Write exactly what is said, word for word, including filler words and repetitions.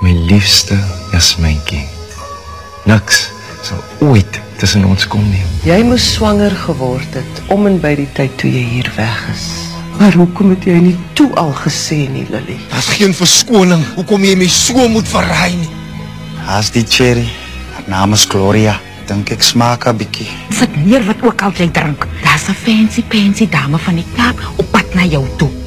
My liefste Jasmijntjie. Niks sal ooit tussen ons kom nie. Jy moes swanger geword het, om en by die tyd toe jy hier weg is. Maar hoekom het jy nie toe al gesê nie, Lily? Daar's geen verskoning, hoekom jy my so moet verraai nie. Haas die cherry, haar naam is Gloria, dink ek smaak 'n bietjie. Sit neer wat ook al jy drink. Daar's 'n fancy pansy dame van die Kaap op pad na jou toe.